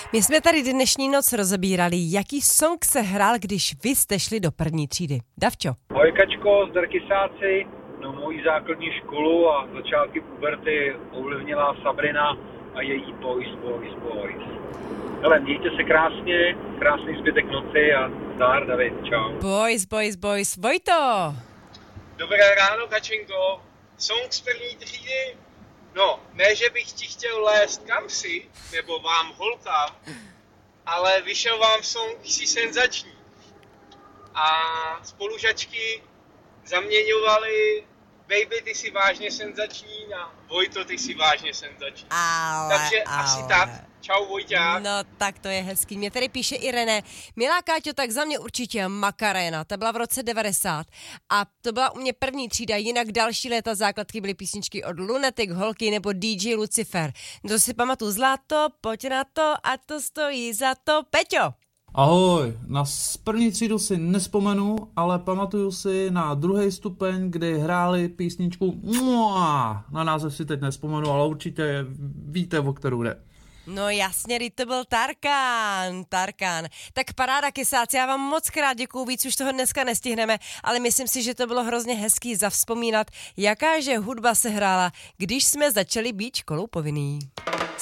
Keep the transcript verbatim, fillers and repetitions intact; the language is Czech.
My jsme tady dnešní noc rozebírali, jaký song se hrál, když vy jste šli do první třídy. Davčo. Hojkačko z Drkysáci, no mojí základní školu a začátky puberty ovlivnila Sabrina a její Boys, Boys, Boys. Hele, mějte se krásně, krásný zbytek noci a zdar, David, čau. Boys, Boys, Boys, Vojto. Dobré ráno, Kačenko. Song z první třídy? No, ne, že bych ti chtěl lézt kamsi, nebo vám holkám, ale vyšel vám song Jsi senzační. A spolužačky zaměňovali Baby, ty jsi vážně senzační a Vojto, ty jsi vážně senzační. Ale, Takže ale. asi tak. Čau, Vojťák. No tak to je hezký. Mě tady píše Irene. Milá Káťo, tak za mě určitě Macarena. Ta byla v roce devadesát. A to byla u mě první třída, jinak další léta základky byly písničky od Lunatic, Holky nebo D J Lucifer. To si pamatuju, zlato, pojď na to a to stojí za to. Peťo. Ahoj, na první třídu si nespomenu, ale pamatuju si na druhý stupeň, kdy hráli písničku Mua. Na název si teď nespomenu, ale určitě víte, o kterou jde. No jasně, to byl Tarkan, Tarkan. Tak paráda, Kysáci, já vám moc krát děkuju, víc už toho dneska nestihneme, ale myslím si, že to bylo hrozně hezký zavzpomínat, jakáže hudba se hrála, když jsme začali být školou povinný.